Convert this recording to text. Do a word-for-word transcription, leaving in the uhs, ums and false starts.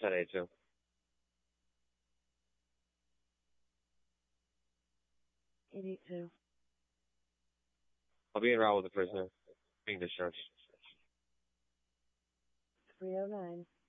ten eighty-two. eight eight two. I'll be en route with the prisoner being discharged. three oh nine.